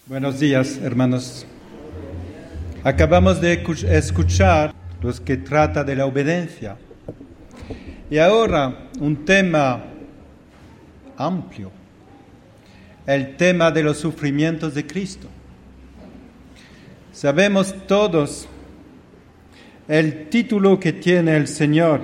Buenos días, hermanos. Acabamos de escuchar los que trata de la obediencia. Y ahora un tema amplio, el tema de los sufrimientos de Cristo. Sabemos todos el título que tiene el Señor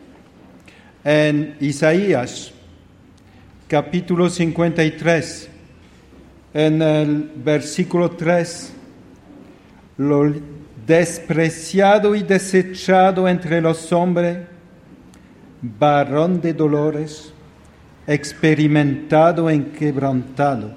en Isaías, capítulo 53. En el versículo 3, lo despreciado y desechado entre los hombres, varón de dolores, experimentado en quebrantado.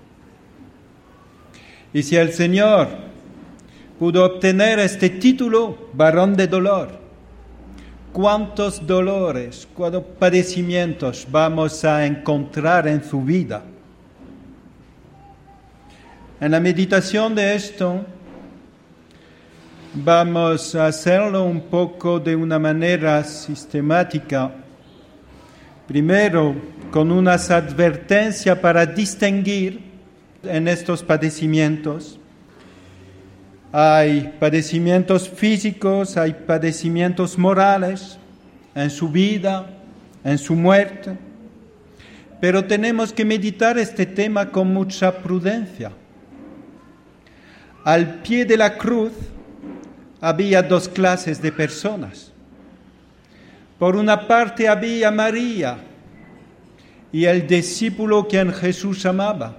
Y si el Señor pudo obtener este título, varón de dolor, ¿cuántos dolores, cuántos padecimientos vamos a encontrar en su vida? En la meditación de esto, vamos a hacerlo un poco de una manera sistemática. Primero, con unas advertencias para distinguir en estos padecimientos. Hay padecimientos físicos, hay padecimientos morales en su vida, en su muerte. Pero tenemos que meditar este tema con mucha prudencia. Al pie de la cruz había dos clases de personas. Por una parte había María y el discípulo que Jesús amaba.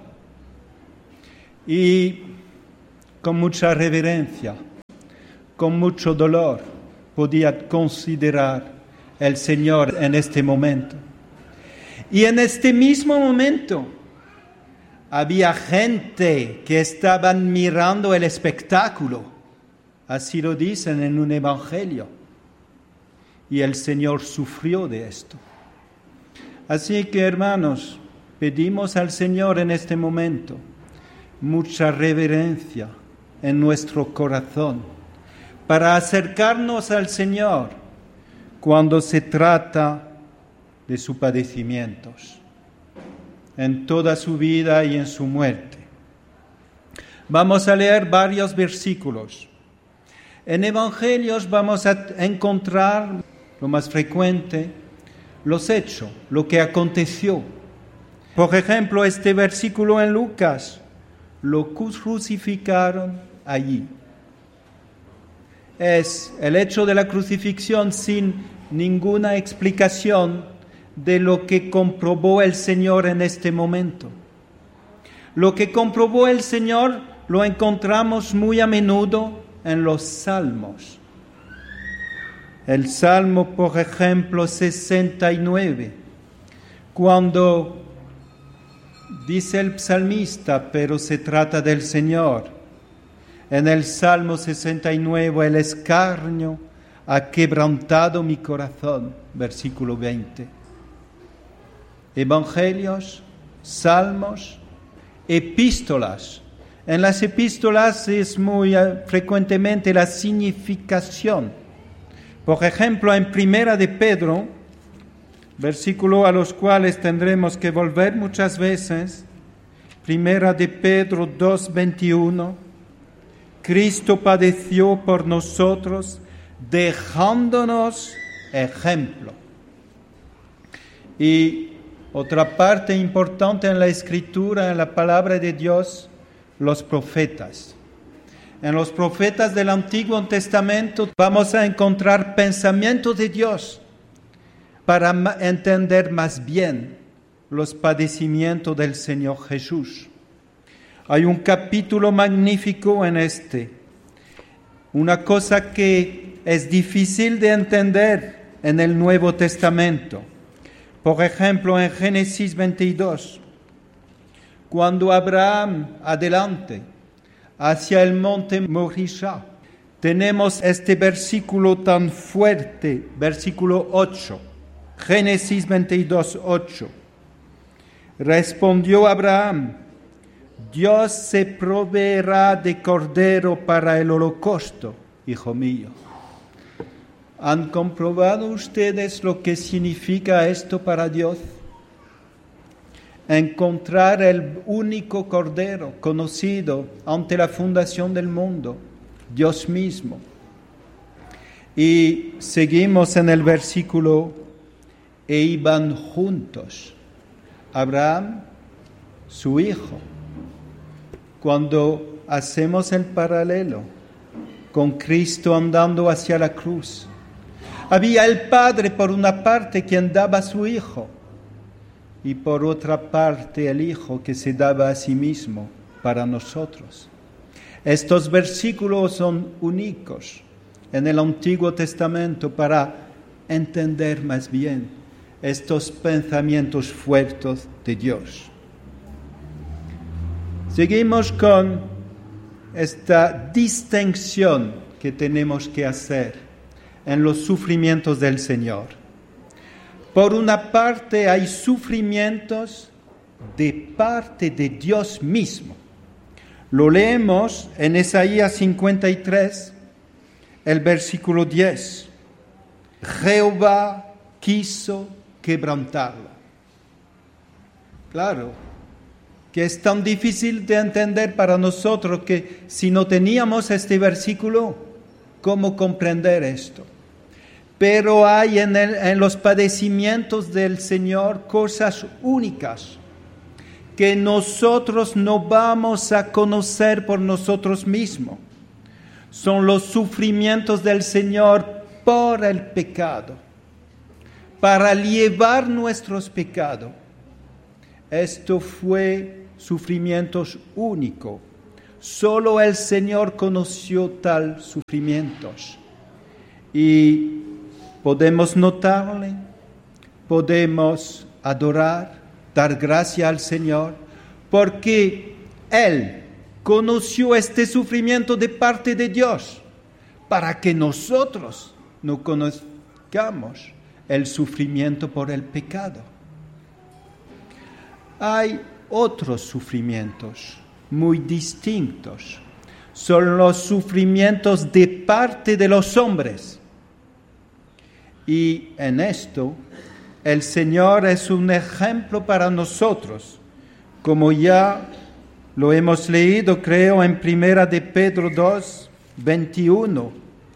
Y con mucha reverencia, con mucho dolor, podía considerar el Señor en este momento. Y en este mismo momento había gente que estaban mirando el espectáculo, así lo dicen en un evangelio, y el Señor sufrió de esto. Así que, hermanos, pedimos al Señor en este momento mucha reverencia en nuestro corazón para acercarnos al Señor cuando se trata de sus padecimientos, en toda su vida y en su muerte. Vamos a leer varios versículos. En Evangelios vamos a encontrar, lo más frecuente, los hechos, lo que aconteció. Por ejemplo, este versículo en Lucas, lo crucificaron allí. Es el hecho de la crucifixión sin ninguna explicación de lo que comprobó el Señor en este momento. Lo que comprobó el Señor lo encontramos muy a menudo en los salmos. El Salmo, por ejemplo, 69, cuando dice el psalmista, pero se trata del Señor. En el Salmo 69, el escarnio ha quebrantado mi corazón, versículo 20. Evangelios, salmos, epístolas. En las epístolas es muy frecuentemente la significación. Por ejemplo, en Primera de Pedro, versículo a los cuales tendremos que volver muchas veces, Primera de Pedro 2:21, Cristo padeció por nosotros, dejándonos ejemplo. Y otra parte importante en la Escritura, en la palabra de Dios, los profetas. En los profetas del Antiguo Testamento vamos a encontrar pensamientos de Dios para entender más bien los padecimientos del Señor Jesús. Hay un capítulo magnífico en este, una cosa que es difícil de entender en el Nuevo Testamento. Por ejemplo, en Génesis 22, cuando Abraham adelante hacia el monte Morisha, tenemos este versículo tan fuerte, versículo 8, Génesis 22, 8. Respondió Abraham, Dios se proveerá de cordero para el holocausto, hijo mío. ¿Han comprobado ustedes lo que significa esto para Dios? encontrar el único Cordero conocido ante la fundación del mundo, Dios mismo. Y seguimos en el versículo, e iban juntos. Abraham, su hijo. Cuando hacemos el paralelo con Cristo andando hacia la cruz, había el Padre por una parte quien daba a su Hijo y por otra parte el Hijo que se daba a sí mismo para nosotros. Estos versículos son únicos en el Antiguo Testamento para entender más bien estos pensamientos fuertes de Dios. Seguimos con esta distinción que tenemos que hacer en los sufrimientos del Señor. Por una parte hay sufrimientos de parte de Dios mismo. Lo leemos en Isaías 53, el versículo 10. Jehová quiso quebrantarlo. Claro, que es tan difícil de entender para nosotros que si no teníamos este versículo, ¿cómo comprender esto? Pero hay en los padecimientos del Señor cosas únicas que nosotros no vamos a conocer por nosotros mismos. Son los sufrimientos del Señor por el pecado, para llevar nuestros pecados. Esto fue sufrimientos únicos. Solo el Señor conoció tal sufrimientos. Y podemos notarle, podemos adorar, dar gracia al Señor, porque Él conoció este sufrimiento de parte de Dios, para que nosotros no conozcamos el sufrimiento por el pecado. Hay otros sufrimientos muy distintos. Son los sufrimientos de parte de los hombres. Y en esto, el Señor es un ejemplo para nosotros, como ya lo hemos leído, creo, en 1 de Pedro 2, 21.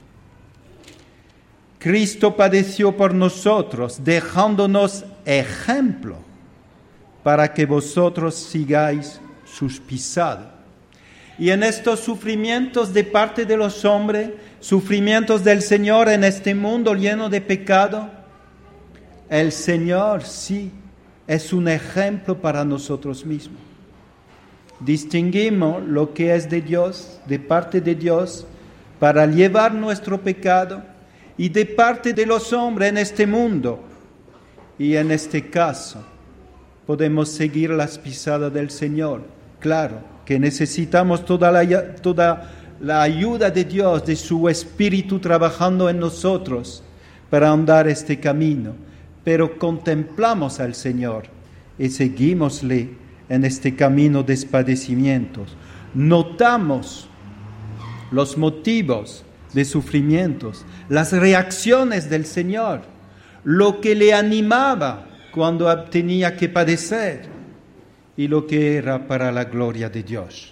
Cristo padeció por nosotros, dejándonos ejemplo para que vosotros sigáis sus pisadas. Y en estos sufrimientos de parte de los hombres, sufrimientos del Señor en este mundo lleno de pecado, el Señor sí es un ejemplo para nosotros mismos. Distinguimos lo que es de Dios, de parte de Dios, para llevar nuestro pecado, y de parte de los hombres en este mundo. Y en este caso, podemos seguir las pisadas del Señor. Claro que necesitamos toda la ayuda de Dios, de su Espíritu trabajando en nosotros para andar este camino. Pero contemplamos al Señor y seguímosle en este camino de padecimientos. Notamos los motivos de sufrimientos, las reacciones del Señor, lo que le animaba cuando tenía que padecer y lo que era para la gloria de Dios.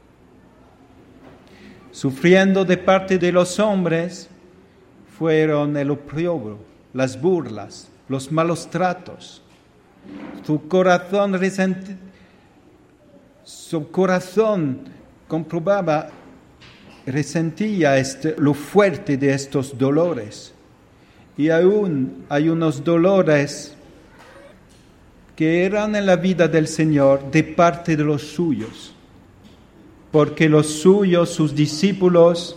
Sufriendo de parte de los hombres fueron el oprobio, las burlas, los malos tratos. Su corazón comprobaba, resentía lo fuerte de estos dolores. Y aún hay unos dolores que eran en la vida del Señor de parte de los suyos, porque los suyos, sus discípulos,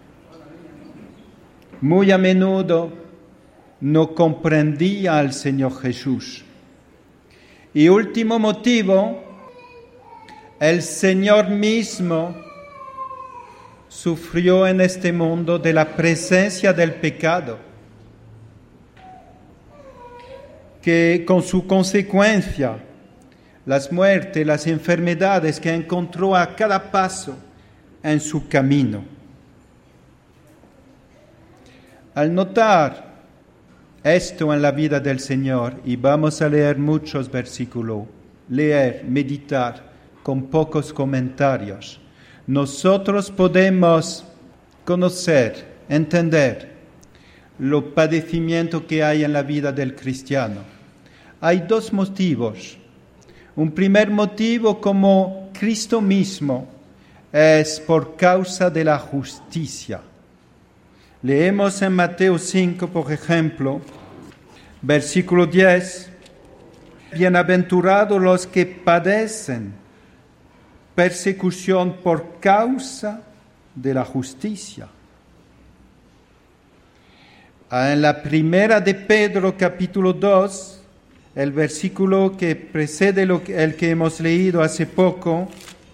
muy a menudo no comprendían al Señor Jesús. Y último motivo, el Señor mismo sufrió en este mundo de la presencia del pecado, que con su consecuencia, las muertes, las enfermedades que encontró a cada paso en su camino. Al notar esto en la vida del Señor, y vamos a leer muchos versículos leer, meditar con pocos comentarios, nosotros podemos conocer, entender los padecimientos que hay en la vida del cristiano. Hay dos motivos. Un primer motivo, como Cristo mismo, es por causa de la justicia. Leemos en Mateo 5, por ejemplo, versículo 10, bienaventurados los que padecen persecución por causa de la justicia. En la primera de Pedro, capítulo 2, el versículo que precede el que hemos leído hace poco,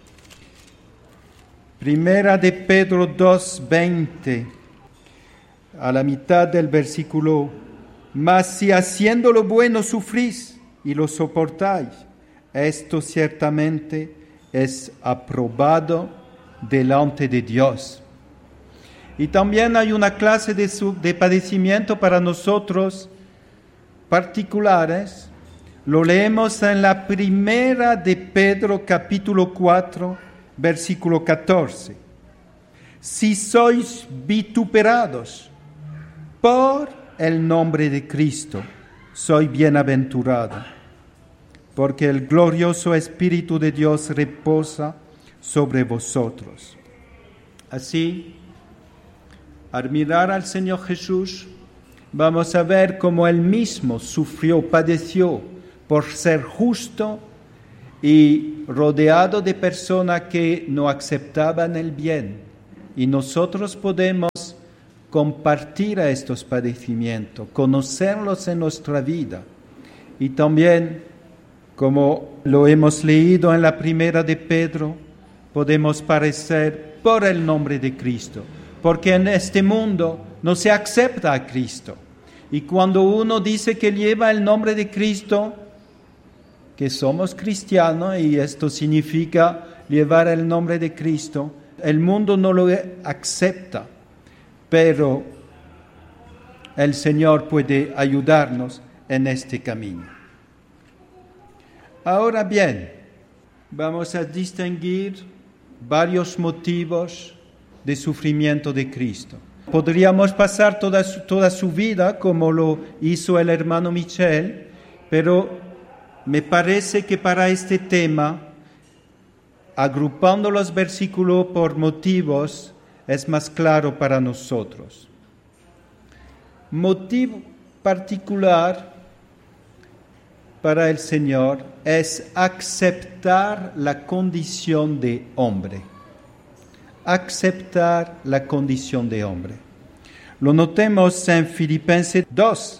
primera de Pedro 2, 20, a la mitad del versículo, mas si haciendo lo bueno sufrís y lo soportáis, esto ciertamente es aprobado delante de Dios. Y también hay una clase de padecimiento para nosotros particulares. Lo leemos en la primera de Pedro, capítulo 4, versículo 14. Si sois vituperados por el nombre de Cristo, soy bienaventurado, porque el glorioso Espíritu de Dios reposa sobre vosotros. Así, al mirar al Señor Jesús, vamos a ver cómo Él mismo sufrió, padeció por ser justo y rodeado de personas que no aceptaban el bien. Y nosotros podemos compartir a estos padecimientos, conocerlos en nuestra vida. Y también, como lo hemos leído en la primera de Pedro, podemos padecer por el nombre de Cristo. Porque en este mundo no se acepta a Cristo. Y cuando uno dice que lleva el nombre de Cristo, que somos cristianos, y esto significa llevar el nombre de Cristo, el mundo no lo acepta. Pero el Señor puede ayudarnos en este camino. Ahora bien, vamos a distinguir varios motivos de sufrimiento de Cristo. Podríamos pasar toda su vida como lo hizo el hermano Michel, pero me parece que para este tema, agrupando los versículos por motivos, es más claro para nosotros. Motivo particular para el Señor es aceptar la condición de hombre. Aceptar la condición de hombre. Lo notemos en Filipenses 2.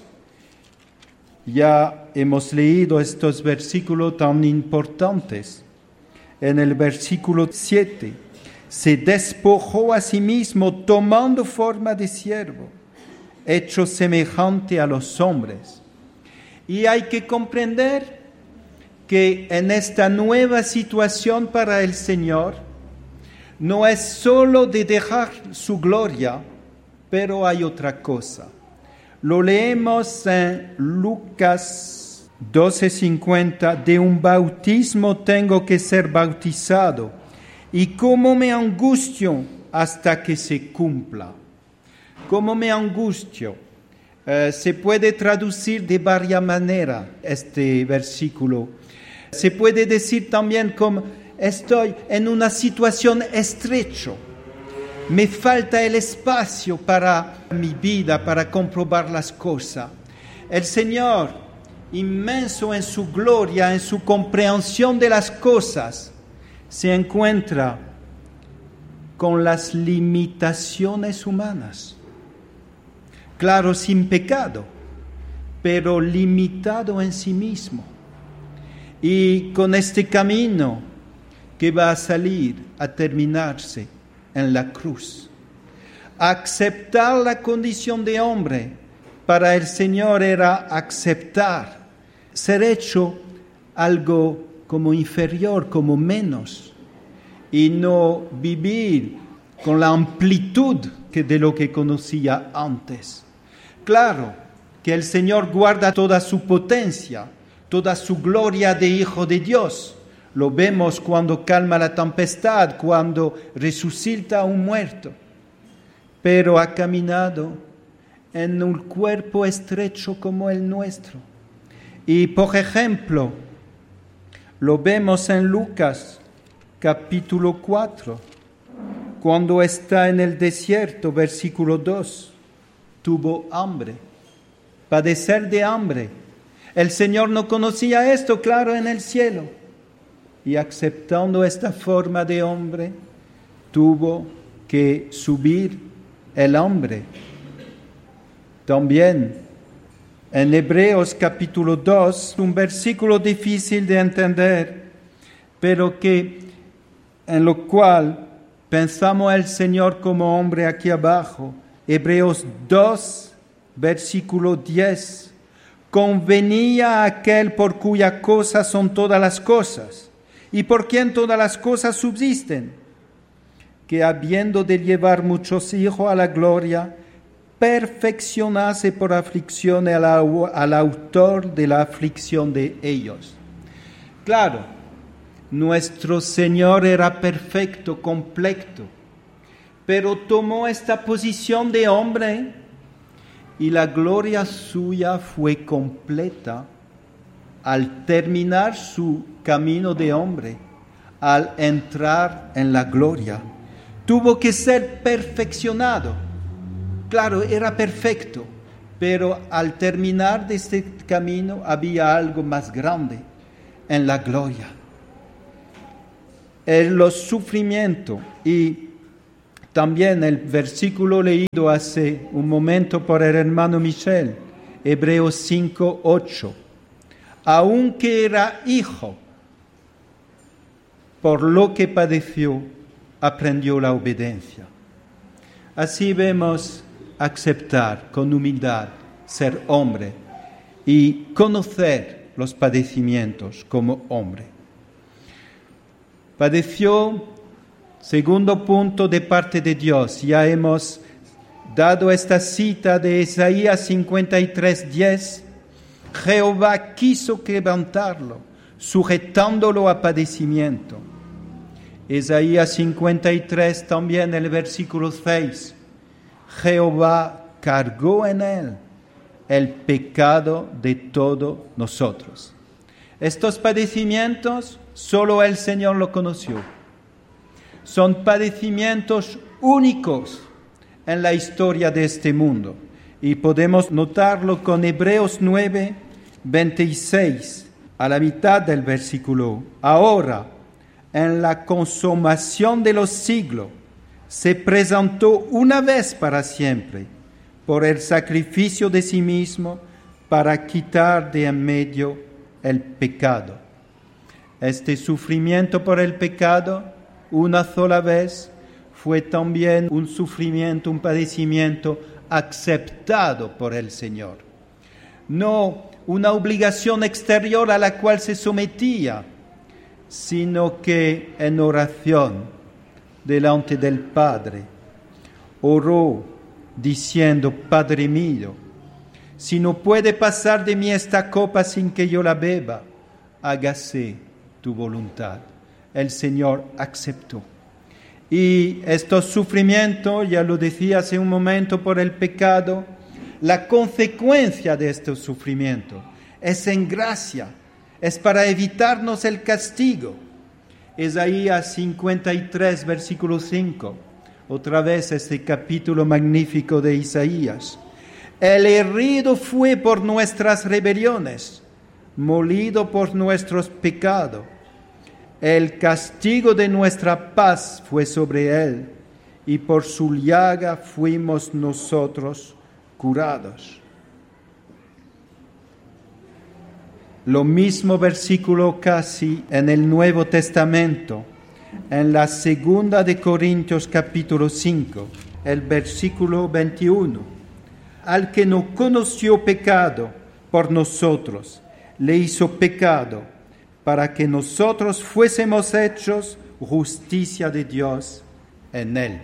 Ya hemos leído estos versículos tan importantes. En el versículo 7, se despojó a sí mismo tomando forma de siervo, hecho semejante a los hombres. Y hay que comprender que en esta nueva situación para el Señor, no es solo de dejar su gloria, pero hay otra cosa. Lo leemos en Lucas 12:50, de un bautismo tengo que ser bautizado, y cómo me angustio hasta que se cumpla. Cómo me angustio. Se puede traducir de varias maneras este versículo. Se puede decir también como estoy en una situación estrecha. Me falta el espacio para mi vida, para comprobar las cosas. El Señor, inmenso en su gloria, en su comprensión de las cosas, se encuentra con las limitaciones humanas. Claro, sin pecado, pero limitado en sí mismo. Y con este camino que va a salir a terminarse en la cruz. Aceptar la condición de hombre para el Señor era aceptar, ser hecho algo como inferior, como menos, y no vivir con la amplitud de lo que conocía antes. Claro que el Señor guarda toda su potencia, toda su gloria de Hijo de Dios. Lo vemos cuando calma la tempestad, cuando resucita a un muerto. Pero ha caminado en un cuerpo estrecho como el nuestro. Y, por ejemplo, lo vemos en Lucas, capítulo 4, cuando está en el desierto, versículo 2, tuvo hambre, padecer de hambre. El Señor no conocía esto, claro, en el cielo. Y aceptando esta forma de hombre, tuvo que subir el hambre. También en Hebreos capítulo 2, un versículo difícil de entender, pero en lo cual pensamos al Señor como hombre aquí abajo. Hebreos 2, versículo 10. Convenía a aquel por cuya cosa son todas las cosas, y por quien todas las cosas subsisten, que habiendo de llevar muchos hijos a la gloria, perfeccionase por aflicción al autor de la aflicción de ellos. Claro, nuestro Señor era perfecto, completo, pero tomó esta posición de hombre y la gloria suya fue completa al terminar su camino de hombre, al entrar en la gloria. Tuvo que ser perfeccionado. Claro, era perfecto, pero al terminar de este camino había algo más grande en la gloria. Los sufrimientos y también el versículo leído hace un momento por el hermano Michel, Hebreos 5, 8. Aunque era hijo, por lo que padeció, aprendió la obediencia. Así vemos aceptar con humildad, ser hombre y conocer los padecimientos como hombre. Padeció, segundo punto, de parte de Dios. Ya hemos dado esta cita de Isaías 53:10. Jehová quiso quebrantarlo, sujetándolo a padecimiento. Isaías 53 también, el versículo 6. Jehová cargó en él el pecado de todos nosotros. Estos padecimientos solo el Señor lo conoció. Son padecimientos únicos en la historia de este mundo. Y podemos notarlo con Hebreos 9, 26, a la mitad del versículo. Ahora, en la consumación de los siglos, se presentó una vez para siempre por el sacrificio de sí mismo para quitar de en medio el pecado. Este sufrimiento por el pecado, una sola vez, fue también un sufrimiento, un padecimiento aceptado por el Señor. No una obligación exterior a la cual se sometía, sino que en oración delante del Padre oró diciendo: Padre mío, si no puede pasar de mí esta copa sin que yo la beba, hágase tu voluntad. El Señor aceptó. Y estos sufrimientos, ya lo decía hace un momento, por el pecado, la consecuencia de estos sufrimientos es en gracia, es para evitarnos el castigo. Isaías 53, versículo 5, otra vez este capítulo magnífico de Isaías. El herido fue por nuestras rebeliones, molido por nuestros pecados. El castigo de nuestra paz fue sobre él, y por su llaga fuimos nosotros curados. Lo mismo versículo casi en el Nuevo Testamento, en la segunda de Corintios capítulo 5, el versículo 21. Al que no conoció pecado por nosotros, le hizo pecado, para que nosotros fuésemos hechos justicia de Dios en él.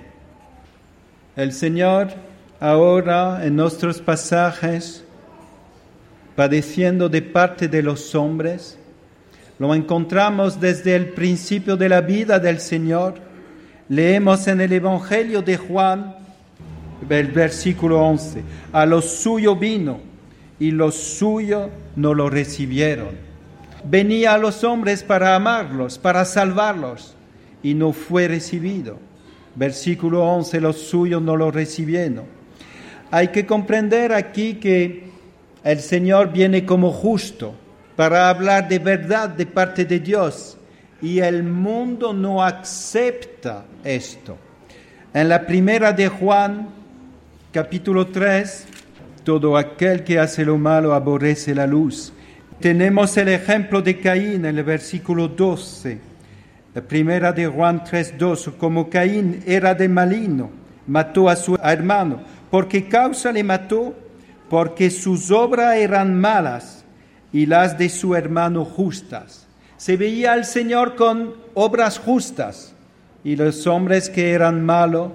El Señor ahora en nuestros pasajes padeciendo de parte de los hombres, lo encontramos desde el principio de la vida del Señor. Leemos en el Evangelio de Juan, el versículo 11, a los suyos vino y los suyos no lo recibieron. Venía a los hombres para amarlos, para salvarlos, y no fue recibido. Versículo 11, los suyos no lo recibieron. Hay que comprender aquí que el Señor viene como justo para hablar de verdad de parte de Dios, y el mundo no acepta esto. En la primera de Juan, capítulo 3, todo aquel que hace lo malo aborrece la luz. Tenemos el ejemplo de Caín en el versículo 12. La primera de Juan 3:2, como Caín era de maligno, mató a su hermano. ¿Por qué causa le mató? Porque sus obras eran malas y las de su hermano justas. Se veía al Señor con obras justas, y los hombres que eran malos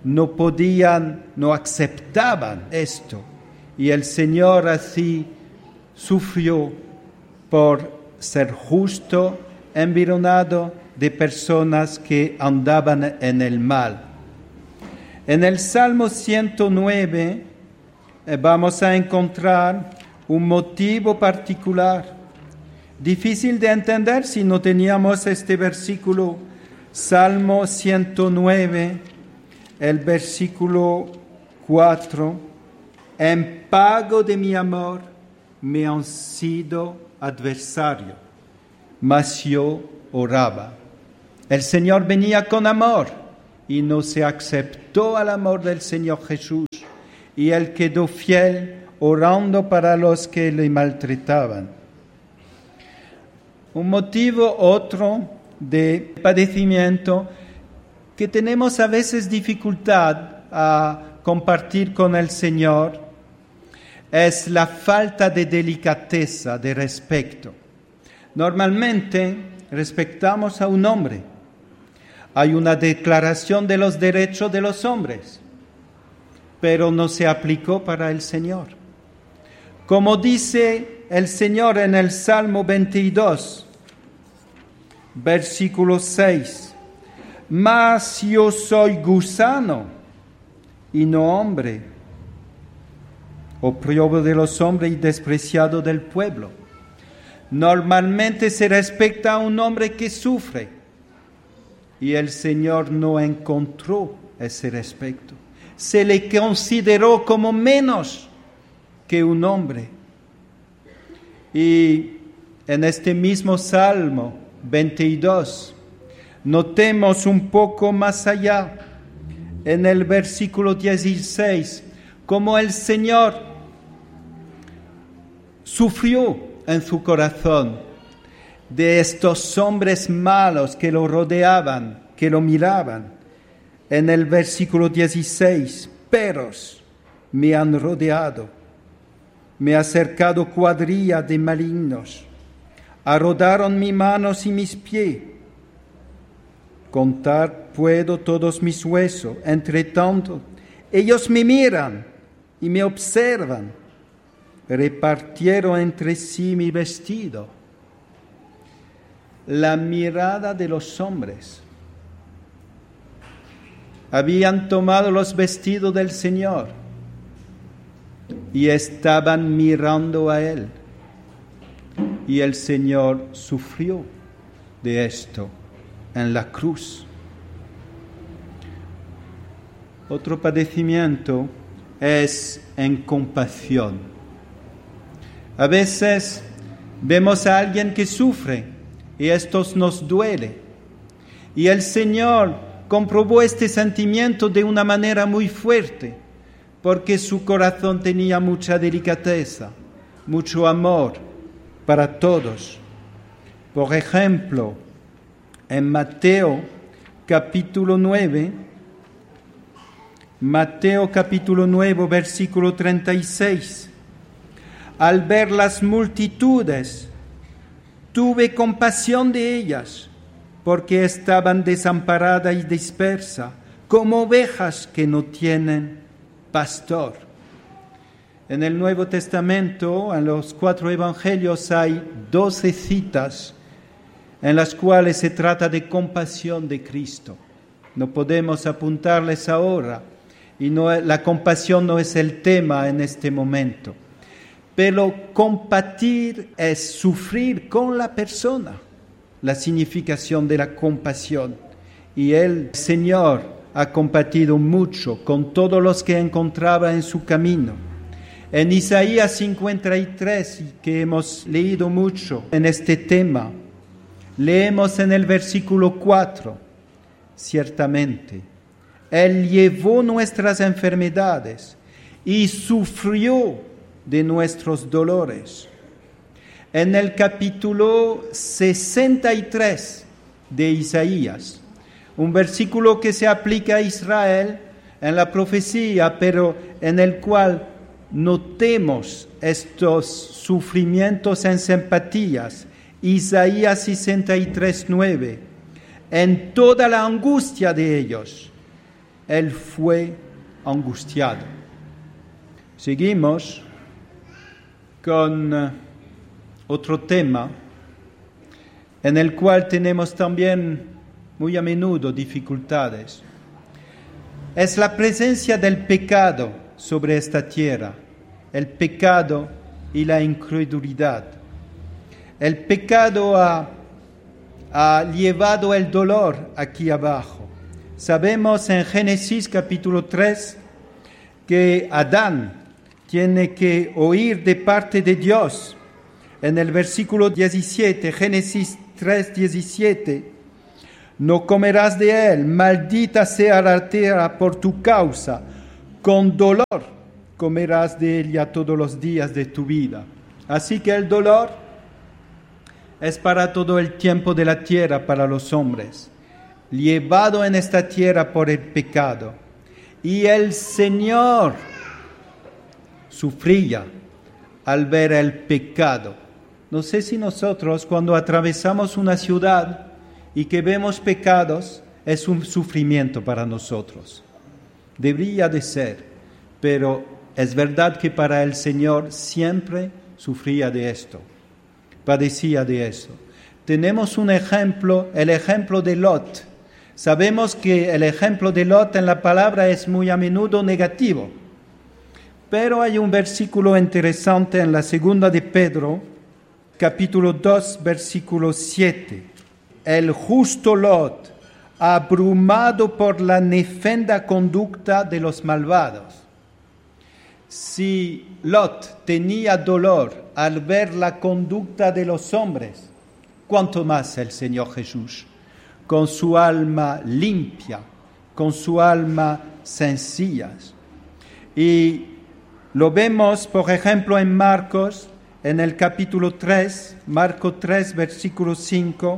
no aceptaban esto. Y el Señor así sufrió por ser justo, environado de personas que andaban en el mal. En el Salmo 109 vamos a encontrar un motivo particular, difícil de entender si no teníamos este versículo. Salmo 109, el versículo 4, en pago de mi amor me han sido adversario, mas yo oraba. El Señor venía con amor y no se aceptó al amor del Señor Jesús, y Él quedó fiel orando para los que le maltrataban. Un motivo otro de padecimiento que tenemos a veces dificultad a compartir con el Señor es la falta de delicadeza, de respeto. Normalmente respetamos a un hombre. Hay una declaración de los derechos de los hombres, pero no se aplicó para el Señor. Como dice el Señor en el Salmo 22, versículo 6, mas yo soy gusano y no hombre, oprobio de los hombres y despreciado del pueblo. Normalmente se respeta a un hombre que sufre, y el Señor no encontró ese respeto. Se le consideró como menos que un hombre. Y en este mismo Salmo 22, notemos un poco más allá, en el versículo 16, cómo el Señor sufrió en su corazón de estos hombres malos que lo rodeaban, que lo miraban. En el versículo 16, perros me han rodeado, me ha cercado cuadrilla de malignos, arrodaron mis manos y mis pies. Contar puedo todos mis huesos, entre tanto, ellos me miran y me observan, repartieron entre sí mi vestido. La mirada de los hombres. Habían tomado los vestidos del Señor y estaban mirando a Él. Y el Señor sufrió de esto en la cruz. Otro padecimiento es en compasión. A veces vemos a alguien que sufre y esto nos duele. Y el Señor comprobó este sentimiento de una manera muy fuerte, porque su corazón tenía mucha delicadeza, mucho amor para todos. Por ejemplo, en Mateo capítulo 9, versículo 36, al ver las multitudes, tuve compasión de ellas, porque estaban desamparadas y dispersas, como ovejas que no tienen pastor. En el Nuevo Testamento, en los 4 evangelios, hay 12 citas en las cuales se trata de compasión de Cristo. No podemos apuntarles ahora, y la compasión no es el tema en este momento. Pero compatir es sufrir con la persona, la significación de la compasión. Y el Señor ha compatido mucho con todos los que encontraba en su camino. En Isaías 53, que hemos leído mucho en este tema, leemos en el versículo 4, ciertamente, Él llevó nuestras enfermedades y sufrió de nuestros dolores. En el capítulo 63 de Isaías, un versículo que se aplica a Israel en la profecía, pero en el cual notemos estos sufrimientos en simpatías. Isaías 63, 9. En toda la angustia de ellos, Él fue angustiado. Seguimos con otro tema en el cual tenemos también muy a menudo dificultades. Es la presencia del pecado sobre esta tierra, el pecado y la incredulidad. El pecado ha llevado el dolor aquí abajo. Sabemos en Génesis capítulo 3 que Adán tiene que oír de parte de Dios. En el versículo 17, Génesis 3, 17, no comerás de él, maldita sea la tierra por tu causa, con dolor comerás de ella todos los días de tu vida. Así que el dolor es para todo el tiempo de la tierra, para los hombres, llevado en esta tierra por el pecado. Y el Señor sufría al ver el pecado. No sé si nosotros, cuando atravesamos una ciudad y que vemos pecados, es un sufrimiento para nosotros. Debería de ser, pero es verdad que para el Señor siempre sufría de esto, padecía de eso. Tenemos un ejemplo, el ejemplo de Lot. Sabemos que el ejemplo de Lot en la palabra es muy a menudo negativo, pero hay un versículo interesante en la segunda de Pedro, capítulo 2, versículo 7. El justo Lot, abrumado por la nefanda conducta de los malvados. Si Lot tenía dolor al ver la conducta de los hombres, ¿cuánto más el Señor Jesús? Con su alma limpia, con su alma sencilla. Y lo vemos, por ejemplo, en Marcos, en el capítulo 3, Marcos 3, versículo 5.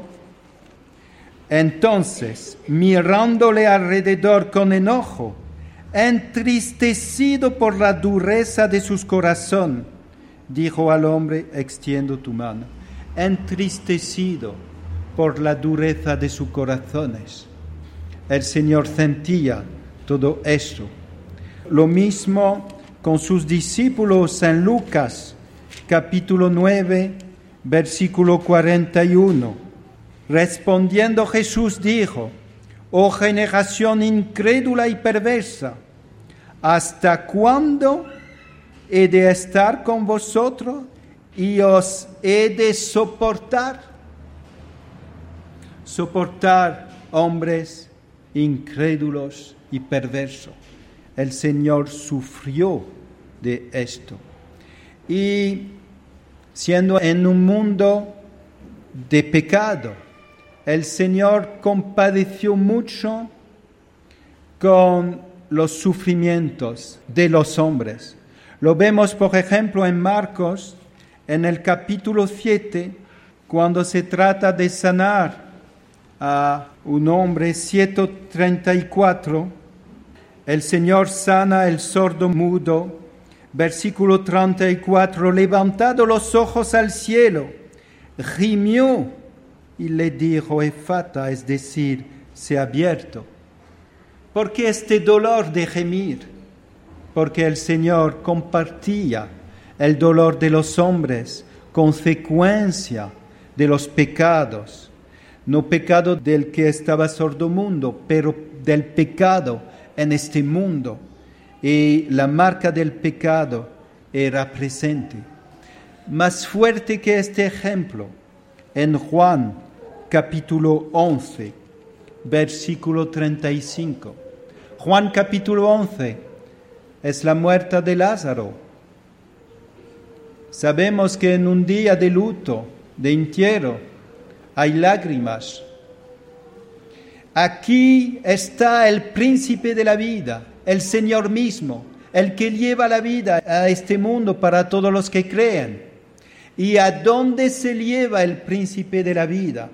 Entonces, mirándole alrededor con enojo, entristecido por la dureza de su corazón, dijo al hombre, extiendo tu mano. Entristecido por la dureza de sus corazones. El Señor sentía todo eso. Lo mismo con sus discípulos en Lucas, capítulo 9, versículo 41. Respondiendo Jesús dijo, oh generación incrédula y perversa, ¿hasta cuándo he de estar con vosotros y os he de soportar? Soportar hombres incrédulos y perversos. El Señor sufrió de esto. Y siendo en un mundo de pecado, el Señor compadeció mucho con los sufrimientos de los hombres. Lo vemos, por ejemplo, en Marcos, en el capítulo 7, cuando se trata de sanar a un hombre, 7:34, el Señor sana el sordo mudo. Versículo 34, levantado los ojos al cielo, gimió y le dijo, efata, es decir, se ha abierto. ¿Por qué este dolor de gemir? porque el Señor compartía el dolor de los hombres, consecuencia de los pecados, no pecado del que estaba sordomundo, pero del pecado en este mundo. Y la marca del pecado era presente. Más fuerte que este ejemplo, en Juan capítulo 11, versículo 35. Juan capítulo 11 es la muerte de Lázaro. Sabemos que en un día de luto, de entierro, hay lágrimas. Aquí está el príncipe de la vida, el Señor mismo, el que lleva la vida a este mundo para todos los que creen. ¿Y a dónde se lleva el príncipe de la vida?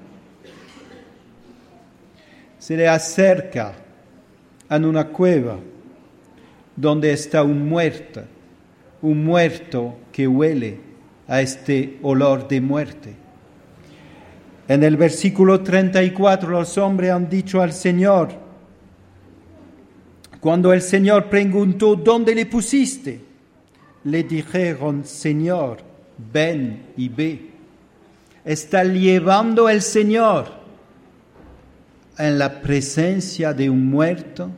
Se le acerca a una cueva donde está un muerto que huele a este olor de muerte. En el versículo 34 los hombres han dicho al Señor, cuando el Señor preguntó, ¿dónde le pusiste? Le dijeron, Señor, ven y ve. Está llevando el Señor en la presencia de un muerto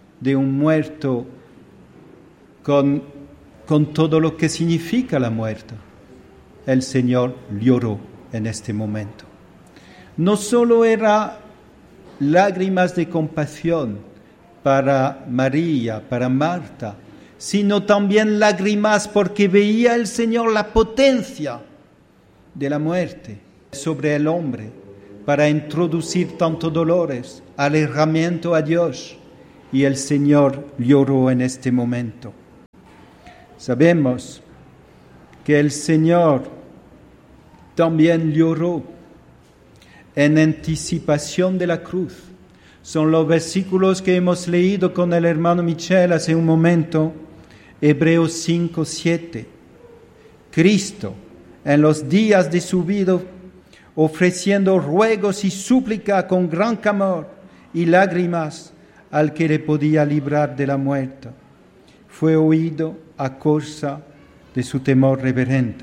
con todo lo que significa la muerte. El Señor lloró en este momento. No solo eran lágrimas de compasión para María, para Marta, sino también lágrimas porque veía el Señor la potencia de la muerte sobre el hombre para introducir tantos dolores, alejamiento a Dios, y el Señor lloró en este momento. Sabemos que el Señor también lloró en anticipación de la cruz. Son los versículos que hemos leído con el hermano Michel hace un momento, Hebreos 5, 7. Cristo, en los días de su vida, ofreciendo ruegos y súplica con gran clamor y lágrimas al que le podía librar de la muerte, fue oído a causa de su temor reverente.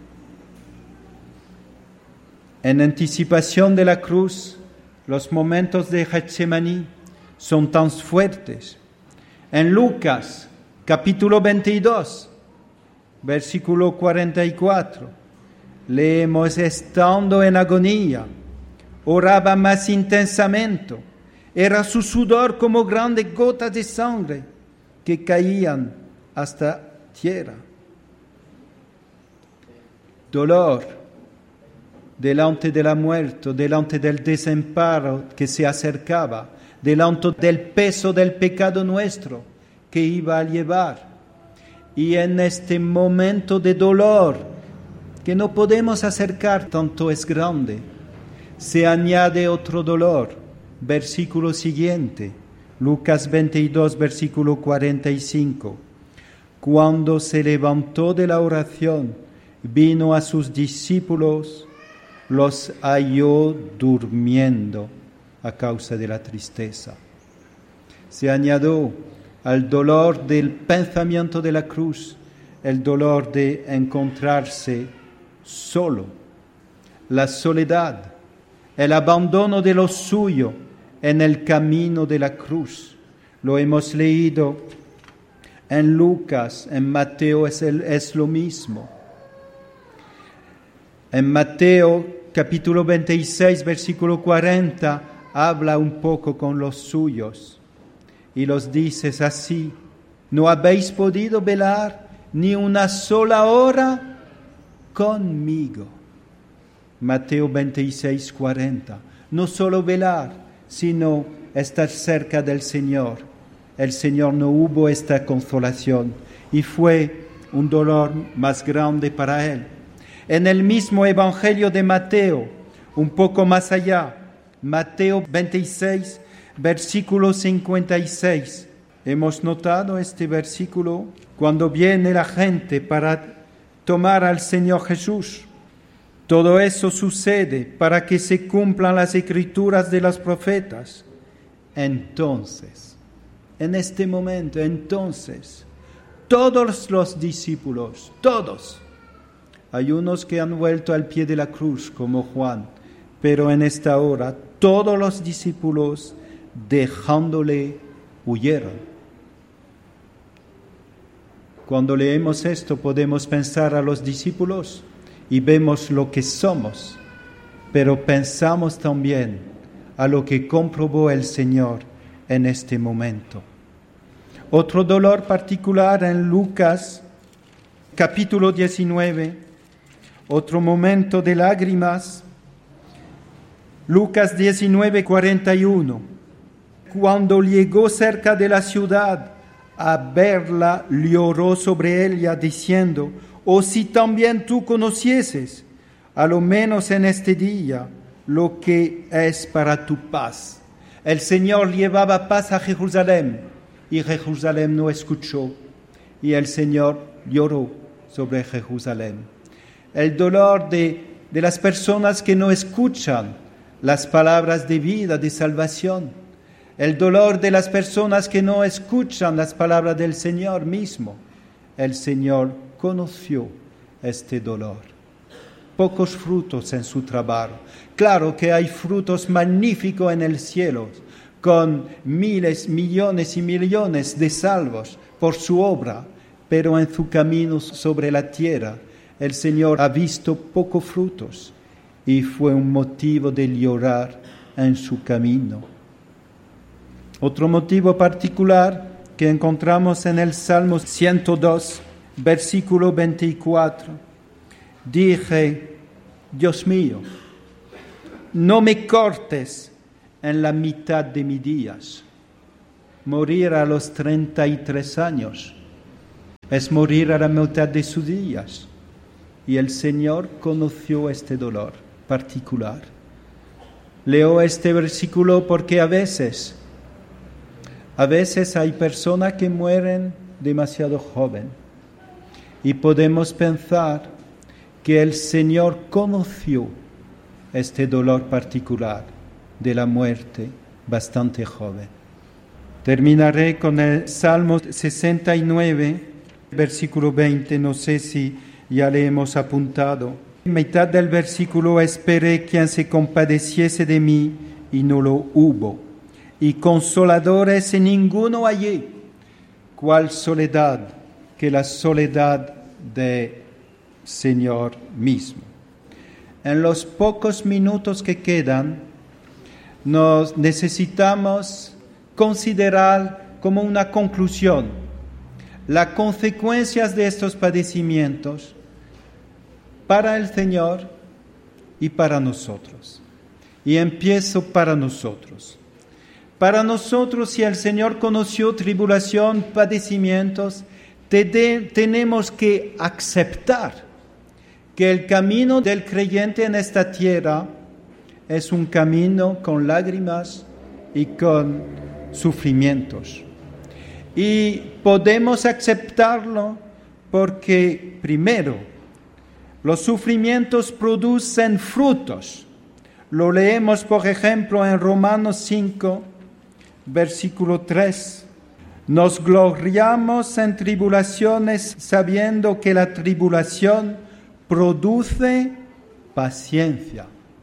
En anticipación de la cruz, los momentos de Getsemaní son tan fuertes. En Lucas, capítulo 22, versículo 44, leemos, estando en agonía, oraba más intensamente, era su sudor como grandes gotas de sangre que caían hasta tierra. Dolor delante de la muerte, delante del desamparo que se acercaba, delante del peso del pecado nuestro que iba a llevar. Y en este momento de dolor que no podemos acercar, tanto es grande, se añade otro dolor. Versículo siguiente, Lucas 22, versículo 45. Cuando se levantó de la oración, vino a sus discípulos, los halló durmiendo a causa de la tristeza. Se añadió al dolor del pensamiento de la cruz el dolor de encontrarse solo, la soledad, el abandono de lo suyo en el camino de la cruz. Lo hemos leído en Lucas, en Mateo es lo mismo. En Mateo capítulo 26, versículo 40, habla un poco con los suyos y los dice así, ¿no habéis podido velar ni una sola hora conmigo? Mateo 26, 40. No solo velar, sino estar cerca del Señor. El Señor no hubo esta consolación y fue un dolor más grande para Él. En el mismo Evangelio de Mateo, un poco más allá, Mateo 26, versículo 56. Hemos notado este versículo cuando viene la gente para tomar al Señor Jesús. Todo eso sucede para que se cumplan las escrituras de los profetas. Entonces, en este momento, todos los discípulos, todos. Hay unos que han vuelto al pie de la cruz, como Juan, pero en esta hora todos los discípulos, dejándole, huyeron. Cuando leemos esto podemos pensar a los discípulos y vemos lo que somos, pero pensamos también a lo que comprobó el Señor en este momento. Otro dolor particular en Lucas, capítulo 19, otro momento de lágrimas. Lucas 19, 41. Cuando llegó cerca de la ciudad, a verla, lloró sobre ella, diciendo: «Oh, si también tú conocieses, a lo menos en este día, lo que es para tu paz». El Señor llevaba paz a Jerusalén, y Jerusalén no escuchó, y el Señor lloró sobre Jerusalén. El dolor de las personas que no escuchan las palabras de vida, de salvación. El dolor de las personas que no escuchan las palabras del Señor mismo. El Señor conoció este dolor. Pocos frutos en su trabajo. Claro que hay frutos magníficos en el cielo, con miles, millones y millones de salvos por su obra, pero en su camino sobre la tierra el Señor ha visto pocos frutos y fue un motivo de llorar en su camino. Otro motivo particular que encontramos en el Salmo 102, versículo 24. Dije: Dios mío, no me cortes en la mitad de mis días. Morir a los 33 años es morir a la mitad de sus días. Y el Señor conoció este dolor particular. Leo este versículo porque a veces hay personas que mueren demasiado joven y podemos pensar que el Señor conoció este dolor particular de la muerte bastante joven. Terminaré con el Salmo 69, versículo 20, no sé si ya le hemos apuntado. En mitad del versículo: esperé quien se compadeciese de mí y no lo hubo, y consoladores en ninguno hallé. ¿Cuál soledad que la soledad del Señor mismo? En los pocos minutos que quedan, nos necesitamos considerar como una conclusión las consecuencias de estos padecimientos para el Señor y para nosotros. Y empiezo para nosotros. Para nosotros, si el Señor conoció tribulación, padecimientos, tenemos que aceptar que el camino del creyente en esta tierra es un camino con lágrimas y con sufrimientos. Y podemos aceptarlo porque, primero, los sufrimientos producen frutos. Lo leemos, por ejemplo, en Romanos 5, versículo 3. Nos gloriamos en tribulaciones, sabiendo que la tribulación produce paciencia.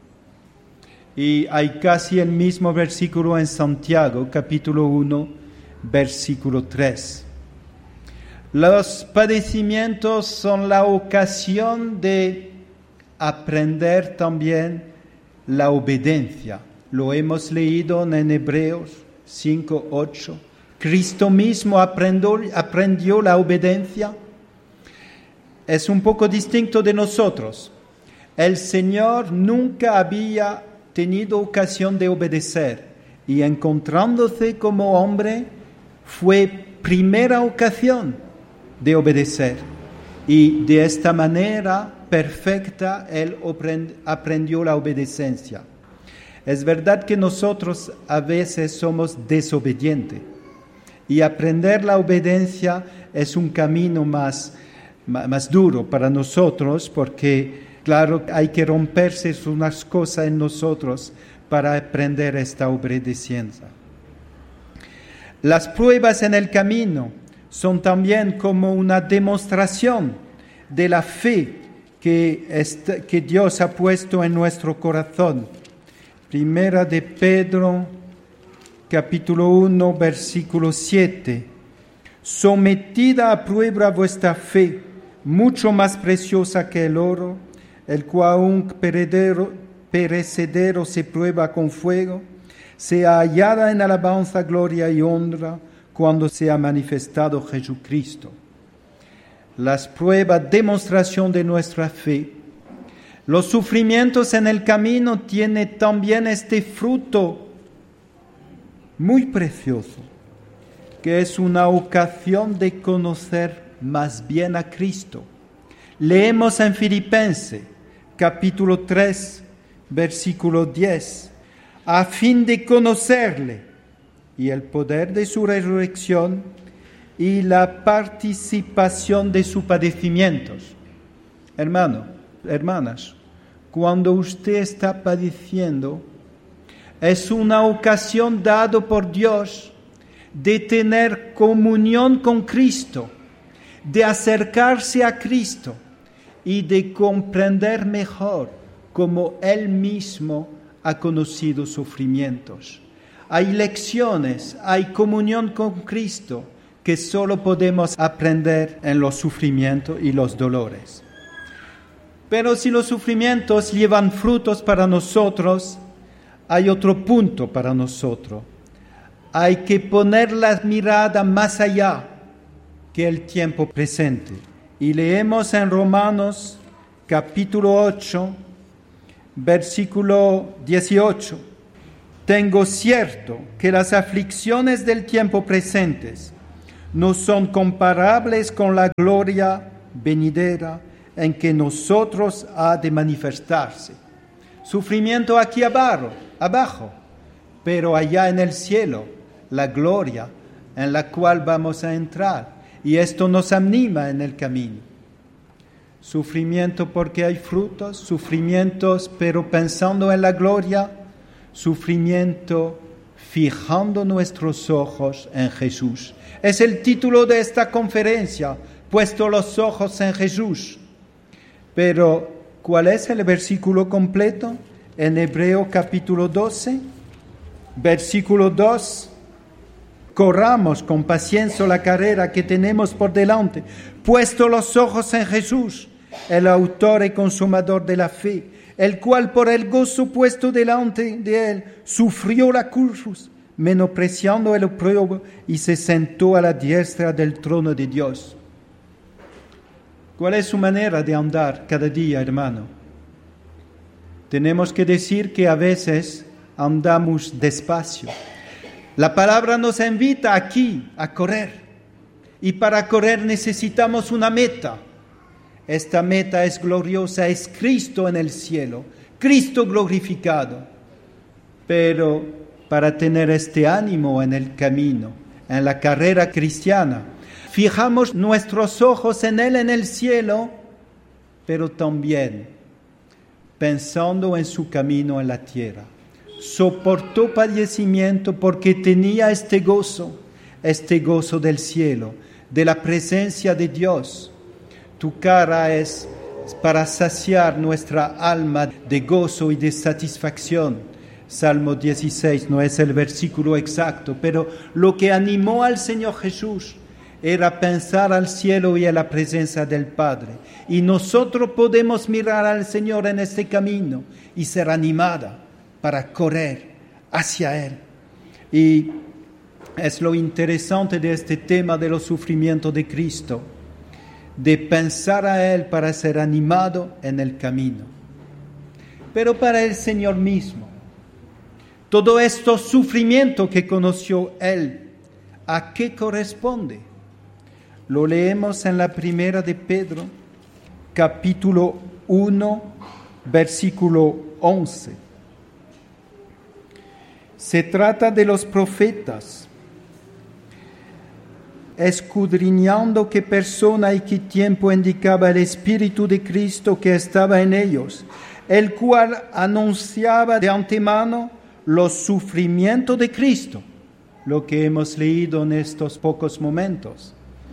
Y hay casi el mismo versículo en Santiago, capítulo 1, versículo 3. Los padecimientos son la ocasión de aprender también la obediencia. Lo hemos leído en Hebreos 5, 8. Cristo mismo aprendió la obediencia. Es un poco distinto de nosotros. El Señor nunca había tenido ocasión de obedecer y encontrándose como hombre fue primera ocasión de obedecer y de esta manera perfecta Él aprendió la obediencia. Es verdad que nosotros a veces somos desobedientes y aprender la obediencia es un camino más duro para nosotros porque claro, hay que romperse unas cosas en nosotros para aprender esta obediencia. Las pruebas en el camino son también como una demostración de la fe que Dios ha puesto en nuestro corazón. Primera de Pedro, capítulo 1, versículo 7. Sometida a prueba vuestra fe, mucho más preciosa que el oro, el cual aun perecedero se prueba con fuego, sea hallada en alabanza, gloria y honra cuando sea manifestado Jesucristo. Las pruebas, demostración de nuestra fe. Los sufrimientos en el camino tienen también este fruto muy precioso, que es una ocasión de conocer más bien a Cristo. Leemos en Filipenses, capítulo 3, versículo 10, a fin de conocerle y el poder de su resurrección y la participación de sus padecimientos. Hermano, hermanas, cuando usted está padeciendo, es una ocasión dada por Dios de tener comunión con Cristo, de acercarse a Cristo y de comprender mejor cómo Él mismo ha conocido sufrimientos. Hay lecciones, hay comunión con Cristo que solo podemos aprender en los sufrimientos y los dolores. Pero si los sufrimientos llevan frutos para nosotros, hay otro punto para nosotros. Hay que poner la mirada más allá que el tiempo presente. Y leemos en Romanos capítulo 8, versículo 18. Tengo cierto que las aflicciones del tiempo presentes no son comparables con la gloria venidera en que nosotros ha de manifestarse. Sufrimiento aquí abajo, pero allá en el cielo, la gloria en la cual vamos a entrar. Y esto nos anima en el camino. Sufrimiento porque hay frutos, sufrimientos pero pensando en la gloria, sufrimiento fijando nuestros ojos en Jesús. Es el título de esta conferencia, puesto los ojos en Jesús. Pero, ¿cuál es el versículo completo? En Hebreo capítulo 12, versículo 2. Corramos con paciencia la carrera que tenemos por delante, puesto los ojos en Jesús, el autor y consumador de la fe, el cual por el gozo puesto delante de él sufrió la cruz, menospreciando el oprobio y se sentó a la diestra del trono de Dios. ¿Cuál es su manera de andar cada día, hermano? Tenemos que decir que a veces andamos despacio. La palabra nos invita aquí a correr. Y para correr necesitamos una meta. Esta meta es gloriosa, es Cristo en el cielo, Cristo glorificado. Pero para tener este ánimo en el camino, en la carrera cristiana, fijamos nuestros ojos en Él en el cielo, pero también pensando en su camino en la tierra. Soportó padecimiento porque tenía este gozo del cielo, de la presencia de Dios. Tu cara es para saciar nuestra alma de gozo y de satisfacción. Salmo 16 no es el versículo exacto, pero lo que animó al Señor Jesús era pensar al cielo y a la presencia del Padre. Y nosotros podemos mirar al Señor en este camino y ser animada para correr hacia Él. Y es lo interesante de este tema de los sufrimientos de Cristo, de pensar a Él para ser animado en el camino. Pero para el Señor mismo, todo estos sufrimientos que conoció Él, ¿a qué corresponde? Lo leemos en la primera de Pedro, capítulo 1, versículo 11. Se trata de los profetas, escudriñando qué persona y qué tiempo indicaba el Espíritu de Cristo que estaba en ellos, el cual anunciaba de antemano los sufrimientos de Cristo, lo que hemos leído en estos pocos momentos.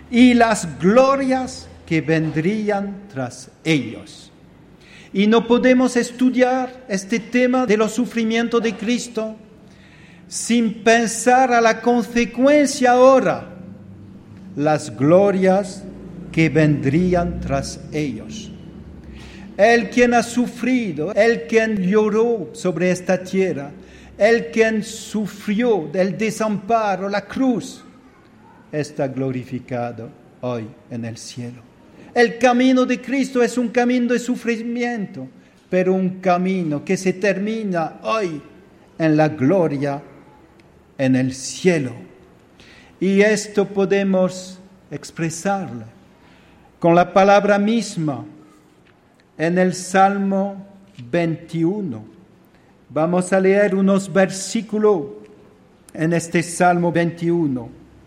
y las glorias que vendrían tras ellos. Y no podemos estudiar este tema de los sufrimientos de Cristo sin pensar a la consecuencia ahora, las glorias que vendrían tras ellos. El quien ha sufrido, el quien lloró sobre esta tierra, el quien sufrió del desamparo, la cruz, está glorificado hoy en el cielo. El camino de Cristo es un camino de sufrimiento, pero un camino que se termina hoy en la gloria en el cielo. Y esto podemos expresarlo con la palabra misma en el Salmo 21. Vamos a leer unos versículos en este Salmo 21,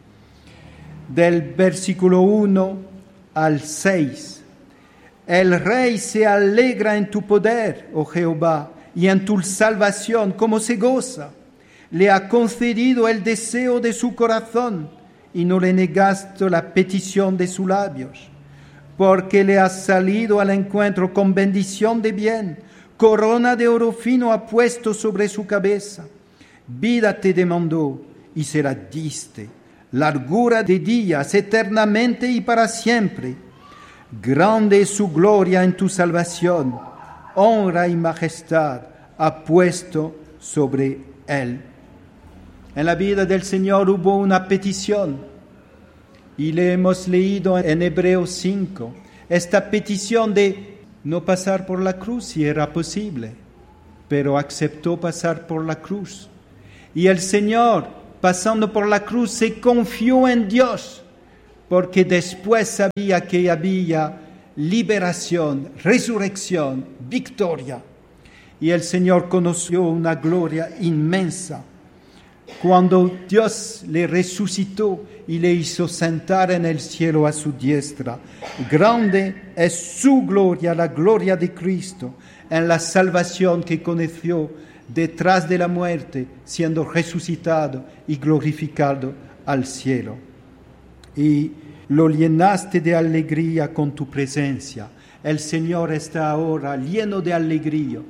del versículo 1 al 6. El Rey se alegra en tu poder, oh Jehová, y en tu salvación, como se goza. Le ha concedido el deseo de su corazón, y no le negaste la petición de sus labios. Porque le has salido al encuentro con bendición de bien, corona de oro fino ha puesto sobre su cabeza. Vida te demandó, y se la diste. Largura de días eternamente y para siempre. Grande es su gloria en tu salvación. Honra y majestad ha puesto sobre él. En la vida del Señor hubo una petición y le hemos leído en Hebreos 5 esta petición de no pasar por la cruz si era posible, pero aceptó pasar por la cruz. Y el Señor, pasando por la cruz, se confió en Dios, porque después sabía que había liberación, resurrección, victoria. Y el Señor conoció una gloria inmensa cuando Dios le resucitó y le hizo sentar en el cielo a su diestra. Grande es su gloria, la gloria de Cristo, en la salvación que conoció detrás de la muerte, siendo resucitado y glorificado al cielo. Y lo llenaste de alegría con tu presencia. El Señor está ahora lleno de alegría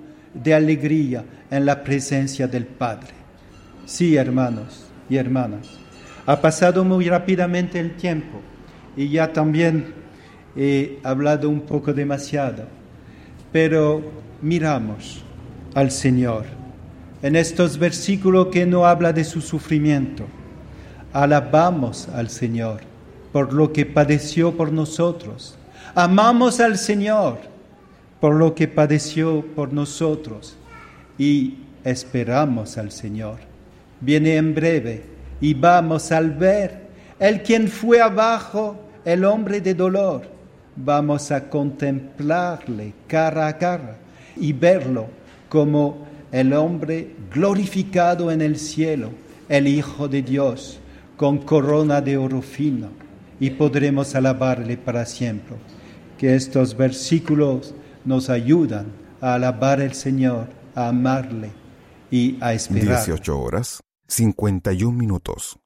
en la presencia del Padre. Sí, hermanos y hermanas, ha pasado muy rápidamente el tiempo y ya también he hablado un poco demasiado, pero miramos al Señor en estos versículos que no habla de su sufrimiento. Alabamos al Señor por lo que padeció por nosotros. Amamos al Señor por lo que padeció por nosotros y esperamos al Señor. Viene en breve y vamos al ver el quien fue abajo, el hombre de dolor. Vamos a contemplarle cara a cara y verlo como el hombre glorificado en el cielo, el Hijo de Dios, con corona de oro fino, y podremos alabarle para siempre. Que estos versículos nos ayudan a alabar al Señor, a amarle y a esperar. 18:51.